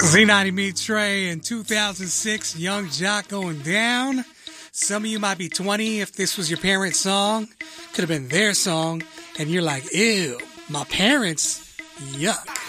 Z90 Meet Trey in 2006, Young Jock Going Down. Some of you might be 20 if this was your parents' song. Could have been their song. And you're like, ew, my parents, yuck.